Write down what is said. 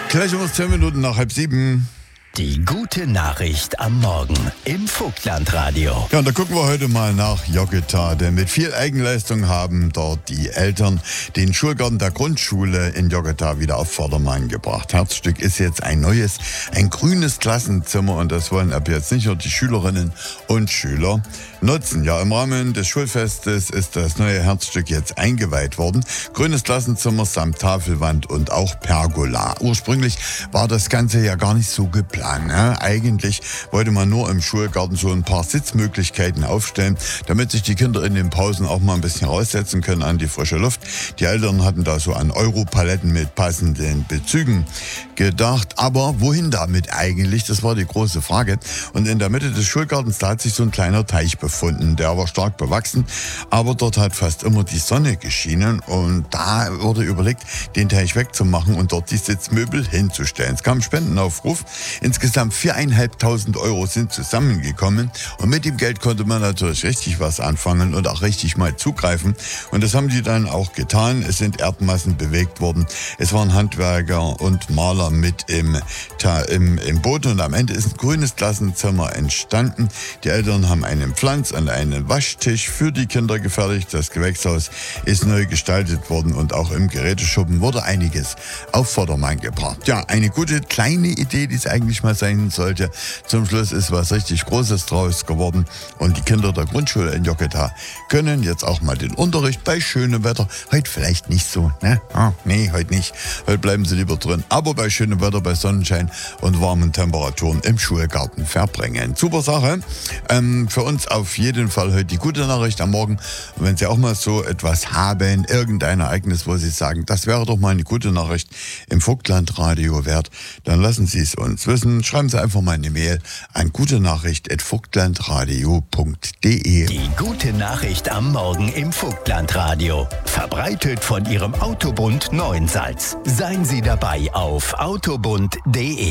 Gleich um 10 Minuten nach 6:30. Die gute Nachricht am Morgen im Vogtlandradio. Ja, und da gucken wir heute mal nach Joketa, denn mit viel Eigenleistung haben dort die Eltern den Schulgarten der Grundschule in Joketa wieder auf Vordermann gebracht. Herzstück ist jetzt ein grünes Klassenzimmer, und das wollen ab jetzt nicht nur die Schülerinnen und Schüler nutzen. Ja, im Rahmen des Schulfestes ist das neue Herzstück jetzt eingeweiht worden. Grünes Klassenzimmer samt Tafelwand und auch Pergola. Ursprünglich war das Ganze ja gar nicht so geplant. Ne? Eigentlich wollte man nur im Schulgarten so ein paar Sitzmöglichkeiten aufstellen, damit sich die Kinder in den Pausen auch mal ein bisschen raussetzen können an die frische Luft. Die Eltern hatten da so an Europaletten mit passenden Bezügen gedacht. Aber wohin damit eigentlich? Das war die große Frage. Und in der Mitte des Schulgartens, da hat sich so ein kleiner Teich befunden. Der war stark bewachsen, aber dort hat fast immer die Sonne geschienen. Und da wurde überlegt, den Teich wegzumachen und dort die Sitzmöbel hinzustellen. Es kam ein Spendenaufruf. Insgesamt 4.500 Euro sind zusammengekommen, und mit dem Geld konnte man natürlich richtig was anfangen und auch richtig mal zugreifen. Und das haben die dann auch getan. Es sind Erdmassen bewegt worden. Es waren Handwerker und Maler mit im Boot, und am Ende ist ein grünes Klassenzimmer entstanden. Die Eltern haben einen Pflanz- und einen Waschtisch für die Kinder gefertigt. Das Gewächshaus ist neu gestaltet worden, und auch im Geräteschuppen wurde einiges auf Vordermann gebracht. Ja, eine gute kleine Idee, die es eigentlich mal sein sollte. Zum Schluss ist was richtig Großes draus geworden, und die Kinder der Grundschule in Joketa können jetzt auch mal den Unterricht bei schönem Wetter, heute vielleicht nicht so, ne? Nee, heute nicht. Heute bleiben sie lieber drin, aber bei schönem Wetter, bei Sonnenschein und warmen Temperaturen im Schulgarten verbringen. Super Sache. Für uns auf jeden Fall heute die gute Nachricht am Morgen. Und wenn Sie auch mal so etwas haben, irgendein Ereignis, wo Sie sagen, das wäre doch mal eine gute Nachricht im Vogtlandradio wert, dann lassen Sie es uns wissen. Schreiben Sie einfach mal eine Mail an gutenachricht@vogtlandradio.de. Die gute Nachricht am Morgen im Vogtlandradio. Verbreitet von Ihrem Autobund Neuensalz. Seien Sie dabei auf autobund.de.